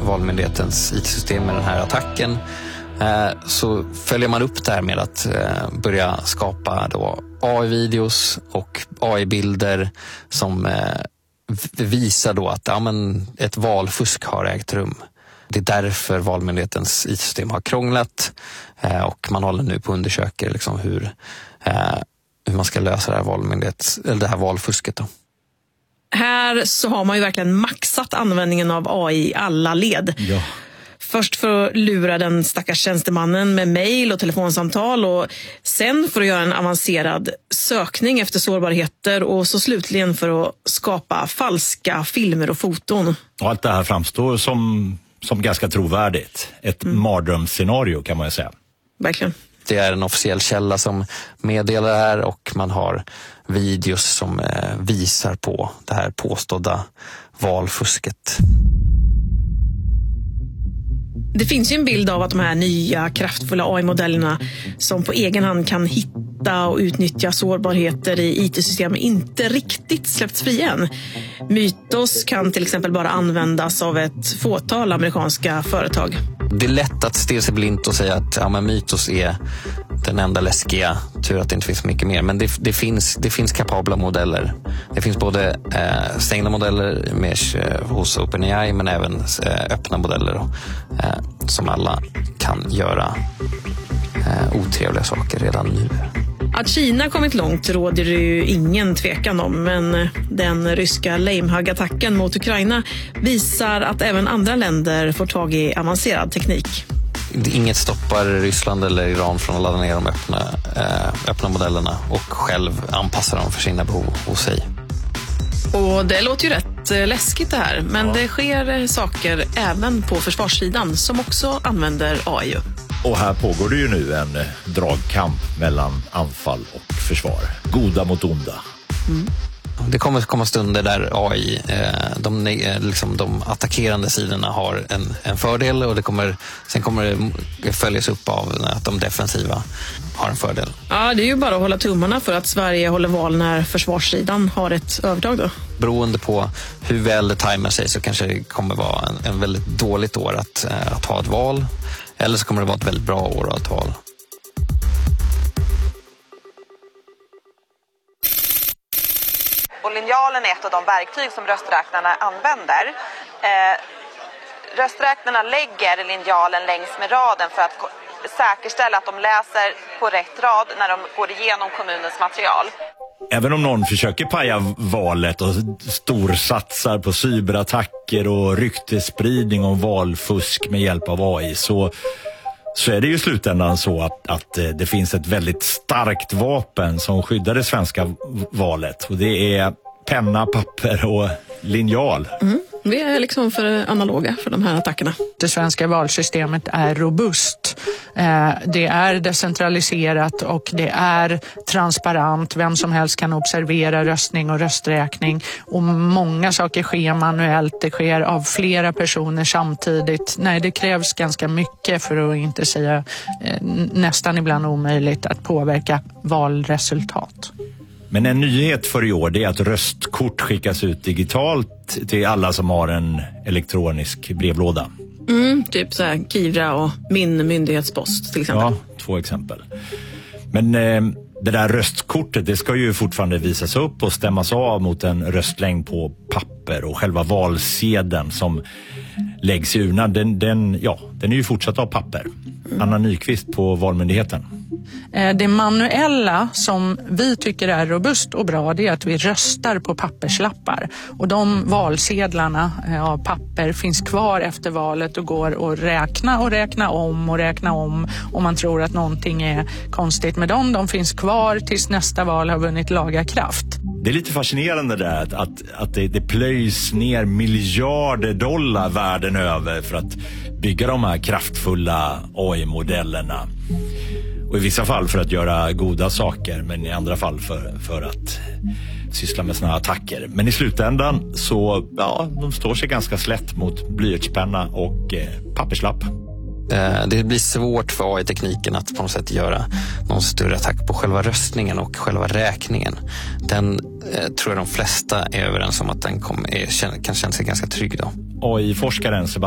Valmyndighetens IT-system med den här attacken, så följer man upp det här med att börja skapa då AI-videos och AI-bilder som visar då att ett valfusk har ägt rum. Det är därför Valmyndighetens IT-system har krånglat, och man håller nu på att undersöka liksom hur man ska lösa det här valfusket då. Här så har man ju verkligen maxat användningen av AI i alla led. Ja. Först för att lura den stackars tjänstemannen med mejl och telefonsamtal, och sen för att göra en avancerad sökning efter sårbarheter, och så slutligen för att skapa falska filmer och foton. Och allt det här framstår som ganska trovärdigt. Ett mardrömsscenario kan man ju säga. Verkligen. Det är en officiell källa som meddelar det här, och man har videos som visar på det här påstådda valfusket. Det finns ju en bild av att de här nya kraftfulla AI-modellerna som på egen hand kan hitta och utnyttja sårbarheter i IT-system inte riktigt släppts fri än. Mythos kan till exempel bara användas av ett fåtal amerikanska företag. Det är lätt att stirra sig blint och säga att Mythos är den enda läskiga, tur att det inte finns mycket mer. Men det finns kapabla modeller. Det finns både stängda modeller hos OpenAI, men även öppna modeller som alla kan göra otrevliga saker redan nu. Att Kina kommit långt råder det ju ingen tvekan om, men den ryska Lamehug-attacken mot Ukraina visar att även andra länder får tag i avancerad teknik. Inget stoppar Ryssland eller Iran från att ladda ner de öppna modellerna och själv anpassa dem för sina behov hos sig. Och det låter ju rätt läskigt det här, men det sker saker även på försvarssidan som också använder AI. Och här pågår det ju nu en dragkamp mellan anfall och försvar. Goda mot onda. Det kommer komma stunder där AI, de attackerande sidorna har en fördel, och sen kommer det följas upp av att de defensiva har en fördel. Ja, det är ju bara att hålla tummarna för att Sverige håller val när försvarssidan har ett övertag då. Beroende på hur väl det tajmar sig så kanske det kommer vara en väldigt dåligt år att ha ett val, eller så kommer det vara ett väldigt bra år att ha ett val. Och linjalen är ett av de verktyg som rösträknarna använder. Rösträknarna lägger linjalen längs med raden för att säkerställa att de läser på rätt rad när de går igenom kommunens material. Även om någon försöker paja valet och storsatsar på cyberattacker och ryktesspridning om valfusk med hjälp av AI, så är det ju i slutändan så att det finns ett väldigt starkt vapen som skyddar det svenska valet. Och det är penna, papper och linjal. Vi är liksom för analoga för de här attackerna. Det svenska valsystemet är robust. Det är decentraliserat och det är transparent. Vem som helst kan observera röstning och rösträkning. Och många saker sker manuellt. Det sker av flera personer samtidigt. Nej, det krävs ganska mycket, för att inte säga nästan ibland omöjligt, att påverka valresultat. Men en nyhet för i år, det är att röstkort skickas ut digitalt till alla som har en elektronisk brevlåda. Typ så här Kivra och min myndighetspost till exempel. Ja, 2 exempel. Men det där röstkortet, det ska ju fortfarande visas upp och stämmas av mot en röstlängd på papper, och själva valsedeln som läggs i urnan, den är ju fortsatt av papper. Anna Nyqvist på Valmyndigheten. Det manuella som vi tycker är robust och bra, det är att vi röstar på papperslappar. Och de valsedlarna av papper finns kvar efter valet och går att räkna om om man tror att någonting är konstigt med dem. De finns kvar tills nästa val har vunnit laga kraft. Det är lite fascinerande där att det plöjs ner miljarder dollar världen över för att bygga de här kraftfulla AI-modellerna. Och i vissa fall för att göra goda saker, men i andra fall för att syssla med såna här attacker. Men i slutändan så, de står sig ganska slätt mot blyertspenna och papperslapp. Det blir svårt för AI-tekniken att på något sätt göra någon större attack på själva röstningen och själva räkningen. Den tror jag de flesta är överens om att den kan känna sig ganska trygg då. AI-forskaren